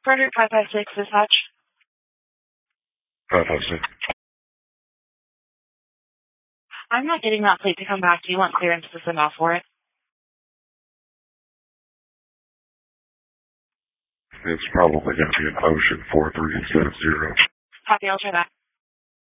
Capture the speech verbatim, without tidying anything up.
Frederick five five six, dispatch. five five six. I'm not getting that plate to come back. Do you want clearance to send off for it? It's probably going to be an Ocean four three seven zero. Copy, I'll try that.